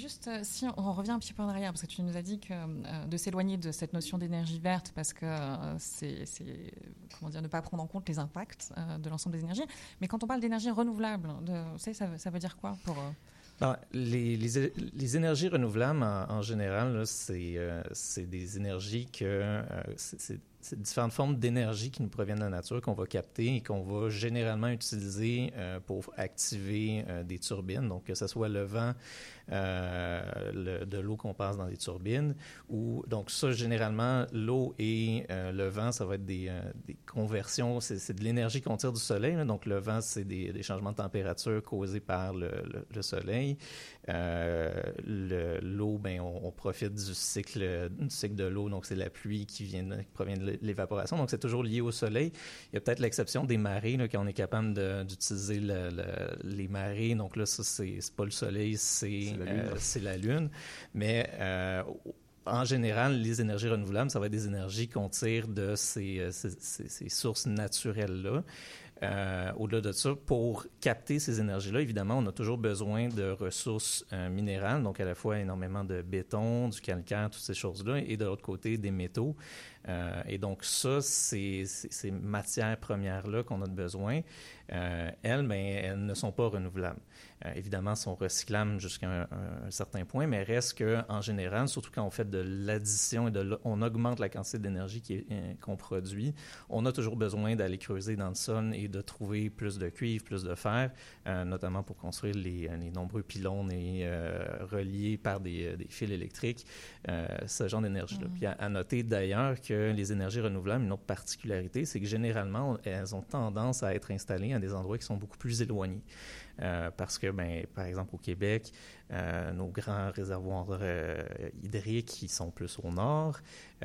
juste, si on revient un petit peu en arrière, parce que tu nous as dit que de s'éloigner de cette notion d'énergie verte, parce que c'est comment dire, ne pas prendre en compte les impacts de l'ensemble des énergies. Mais quand on parle d'énergie renouvelable, ça veut dire quoi pour... Alors, les énergies renouvelables, en général, là, c'est des énergies c'est différentes formes d'énergie qui nous proviennent de la nature qu'on va capter et qu'on va généralement utiliser pour activer des turbines. Donc, que ce soit le vent, de l'eau qu'on passe dans les turbines, donc ça, généralement, l'eau et le vent, ça va être des conversions, c'est de l'énergie qu'on tire du soleil, là. Donc, le vent, c'est des changements de température causés par le soleil. L'eau, on profite du cycle de l'eau, donc c'est la pluie qui provient de l'évaporation, donc c'est toujours lié au soleil. Il y a peut-être l'exception des marées, là, quand on est capable d'utiliser les marées, donc là, ça, c'est pas le soleil, c'est la Lune. Mais en général, les énergies renouvelables, ça va être des énergies qu'on tire de ces sources naturelles-là. Au-delà de ça, pour capter ces énergies-là, évidemment, on a toujours besoin de ressources minérales, donc à la fois énormément de béton, du calcaire, toutes ces choses-là, et de l'autre côté, des métaux. Et donc ça, ces matières premières-là qu'on a besoin, elles ne sont pas renouvelables. Évidemment, sont recyclables jusqu'à un certain point, mais reste qu'en général, surtout quand on fait de l'addition et on augmente la quantité d'énergie qu'on produit, on a toujours besoin d'aller creuser dans le sol et de trouver plus de cuivre, plus de fer, notamment pour construire les nombreux pylônes et reliés par des fils électriques, ce genre d'énergie-là. Puis à noter d'ailleurs que les énergies renouvelables, une autre particularité, c'est que généralement, elles ont tendance à être installées à des endroits qui sont beaucoup plus éloignés. Parce que, par exemple, au Québec, nos grands réservoirs hydriques, ils sont plus au nord.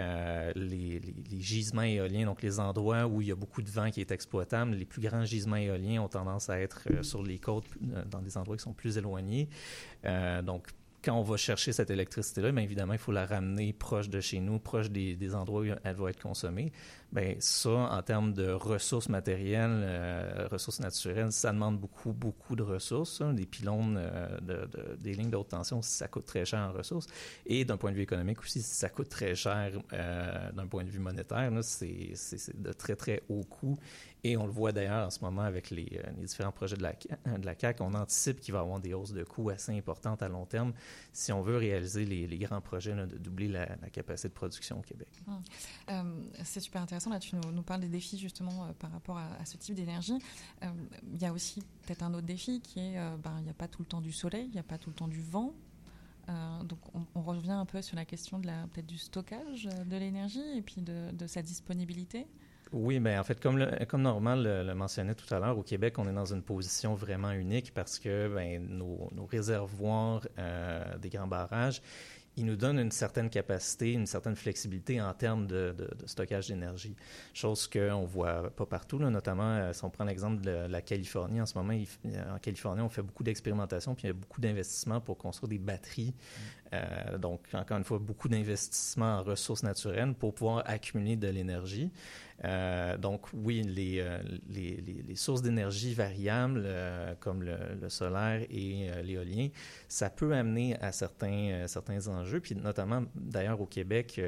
Les gisements éoliens, donc les endroits où il y a beaucoup de vent qui est exploitable, les plus grands gisements éoliens ont tendance à être sur les côtes, dans des endroits qui sont plus éloignés. Donc, quand on va chercher cette électricité-là, bien évidemment, il faut la ramener proche de chez nous, proche des endroits où elle va être consommée. Bien, ça, en termes de ressources matérielles, ressources naturelles, ça demande beaucoup, beaucoup de ressources. Des pylônes, des lignes de haute tension, ça coûte très cher en ressources. Et d'un point de vue économique aussi, ça coûte très cher d'un point de vue monétaire. Là, c'est de très, très haut coût. Et on le voit d'ailleurs en ce moment avec les différents projets de la CAQ. On anticipe qu'il va y avoir des hausses de coûts assez importantes à long terme si on veut réaliser les grands projets là, de doubler la capacité de production au Québec. C'est super intéressant. Là, tu nous parles des défis justement par rapport à ce type d'énergie. Il y a aussi peut-être un autre défi qui est il n'y a pas tout le temps du soleil, il n'y a pas tout le temps du vent. Donc on revient un peu sur la question peut-être du stockage de l'énergie et puis de sa disponibilité. Oui, bien en fait, comme Normand le mentionnait tout à l'heure, au Québec, on est dans une position vraiment unique parce que nos réservoirs des grands barrages, ils nous donnent une certaine capacité, une certaine flexibilité en termes de stockage d'énergie. Chose qu'on ne voit pas partout, là, notamment si on prend l'exemple de la Californie. En ce moment, en Californie, on fait beaucoup d'expérimentations puis il y a beaucoup d'investissements pour construire des batteries. Donc, encore une fois, beaucoup d'investissements en ressources naturelles pour pouvoir accumuler de l'énergie. Donc, oui, les sources d'énergie variables comme le solaire et l'éolien, ça peut amener à certains enjeux. Puis notamment, d'ailleurs, au Québec,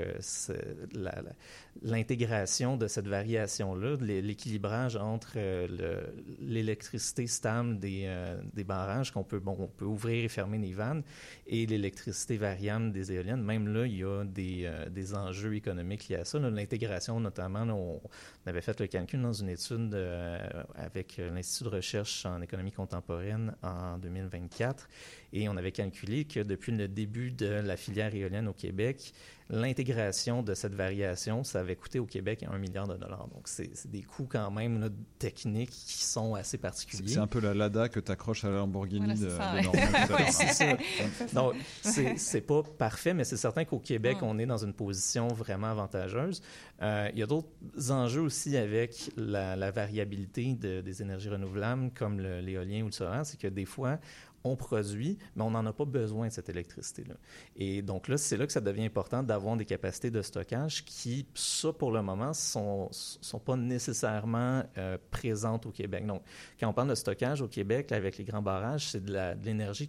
l'intégration de cette variation-là, l'équilibrage entre l'électricité stable des barrages on peut ouvrir et fermer les vannes et l'électricité variable des éoliennes. Même là, il y a des enjeux économiques liés à ça. Là, l'intégration, notamment, là, on avait fait le calcul dans une étude avec l'Institut de recherche en économie contemporaine en 2024 et on avait calculé que depuis le début de la filière éolienne au Québec, l'intégration de cette variation, ça avait coûté au Québec 1 milliard de dollars. Donc, c'est des coûts quand même là, techniques qui sont assez particuliers. C'est un peu la Lada que tu accroches à la Lamborghini de Normand. Oui, c'est ça. Donc, c'est pas parfait, mais c'est certain qu'au Québec, on est dans une position vraiment avantageuse. Il y a d'autres enjeux aussi avec la variabilité des énergies renouvelables, comme l'éolien ou le solaire, c'est que des fois, on produit, mais on n'en a pas besoin de cette électricité-là. Et donc là, c'est là que ça devient important d'avoir des capacités de stockage qui, ça, pour le moment, sont pas nécessairement présentes au Québec. Donc, quand on parle de stockage au Québec, là, avec les grands barrages, c'est de l'énergie